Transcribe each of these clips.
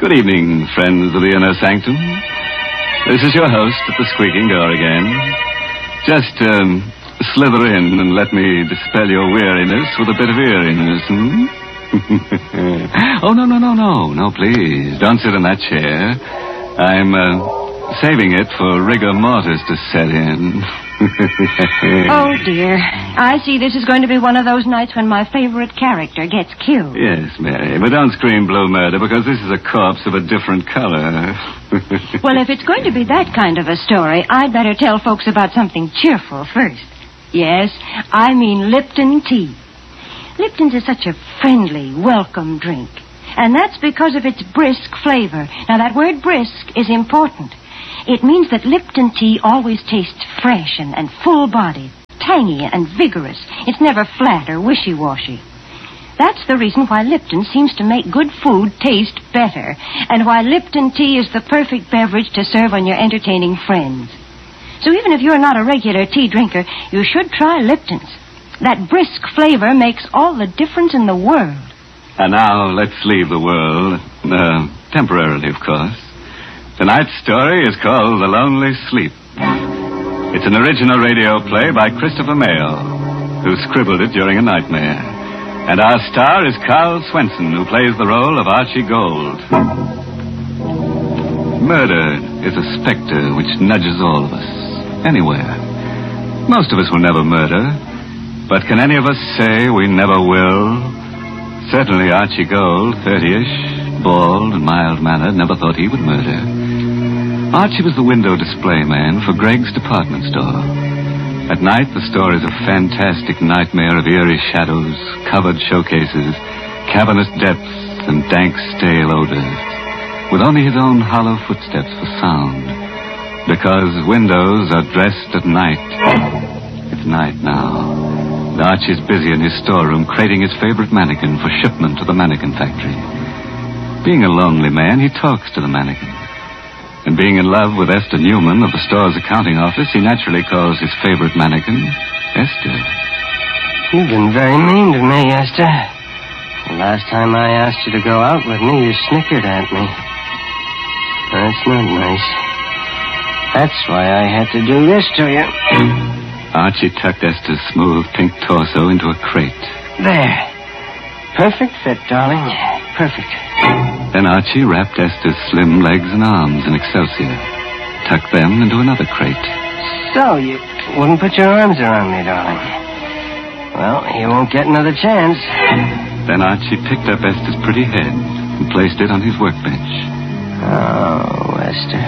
Good evening, friends of the Inner Sanctum. This is your host at the squeaking door again. Just, slither in and let me dispel your weariness with a bit of eeriness, Oh, no, please. Don't sit in that chair. I'm, saving it for rigor mortis to set in. Oh, dear. I see this is going to be one of those nights when my favorite character gets killed. Yes, Mary, but don't scream blue murder because this is a corpse of a different color. Well, if it's going to be that kind of a story, I'd better tell folks about something cheerful first. Yes, I mean Lipton tea. Lipton's is such a friendly, welcome drink. And that's because of its brisk flavor. Now, that word brisk is important. It means that Lipton tea always tastes fresh and full-bodied, tangy and vigorous. It's never flat or wishy-washy. That's the reason why Lipton seems to make good food taste better, and why Lipton tea is the perfect beverage to serve on your entertaining friends. So even if you're not a regular tea drinker, you should try Lipton's. That brisk flavor makes all the difference in the world. And now let's leave the world, temporarily, of course. Tonight's story is called The Lonely Sleep. It's an original radio play by Christopher Mayo, who scribbled it during a nightmare. And our star is Carl Swenson, who plays the role of Archie Gold. Murder is a specter which nudges all of us, anywhere. Most of us will never murder, but can any of us say we never will? Certainly Archie Gold, 30-ish, bald and mild-mannered, never thought he would murder. Archie was the window display man for Greg's department store. At night, the store is a fantastic nightmare of eerie shadows, covered showcases, cavernous depths, and dank, stale odors, with only his own hollow footsteps for sound. Because windows are dressed at night. It's night now. And Archie's busy in his storeroom crating his favorite mannequin for shipment to the mannequin factory. Being a lonely man, he talks to the mannequin. And being in love with Esther Newman of the store's accounting office, he naturally calls his favorite mannequin Esther. You've been very mean to me, Esther. The last time I asked you to go out with me, you snickered at me. That's not nice. That's why I had to do this to you. Archie tucked Esther's smooth pink torso into a crate. There. Perfect fit, darling. Perfect. Then Archie wrapped Esther's slim legs and arms in Excelsior, tucked them into another crate. So, you wouldn't put your arms around me, darling. Well, you won't get another chance. Then Archie picked up Esther's pretty head and placed it on his workbench. Oh, Esther.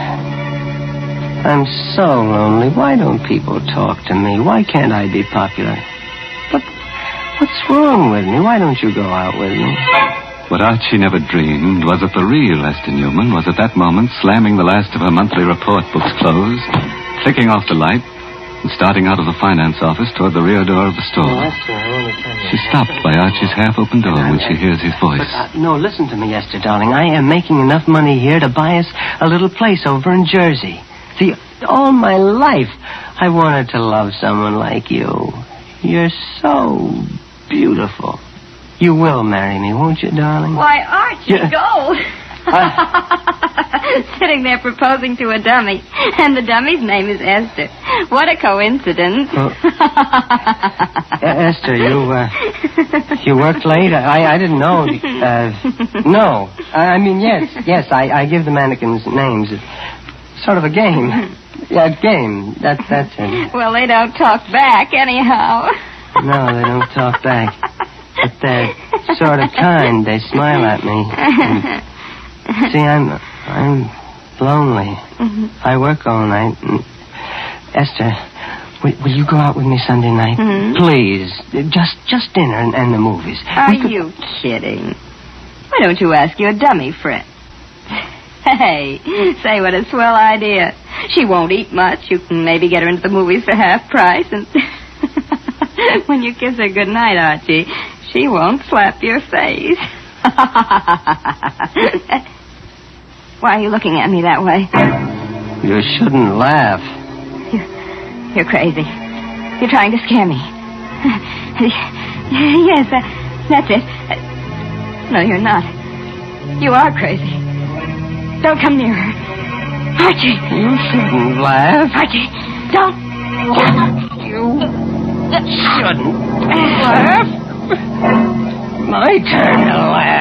I'm so lonely. Why don't people talk to me? Why can't I be popular? But what's wrong with me? Why don't you go out with me? What Archie never dreamed was that the real Esther Newman was at that moment slamming the last of her monthly report books closed, flicking off the light, and starting out of the finance office toward the rear door of the store. Esther, I want to tell you. She's stopped by Archie's half-open door when she hears his voice. No, listen to me, Esther, darling. I am making enough money here to buy us a little place over in Jersey. See, all my life I wanted to love someone like you. You're so beautiful. You will marry me, won't you, darling? Why, Archie Gold. Sitting there proposing to a dummy, and the dummy's name is Esther. What a coincidence. Esther, you worked late? I didn't know. No. I mean, yes, I give the mannequins names. It's sort of a game. Yeah, game. That's it. Well, they don't talk back anyhow. No, they don't talk back. But they're sort of kind. They smile at me. See, I'm lonely. Mm-hmm. I work all night. Esther, will you go out with me Sunday night? Mm-hmm. Please. Just dinner and the movies. Are you kidding? Why don't you ask your dummy friend? Hey, say what a swell idea. She won't eat much. You can maybe get her into the movies for half price, and when you kiss her goodnight, Archie, she won't slap your face. Why are you looking at me that way? You shouldn't laugh. You're crazy. You're trying to scare me. Yes, that's it. No, you're not. You are crazy. Don't come near her. Archie. You shouldn't laugh. Archie, don't. You shouldn't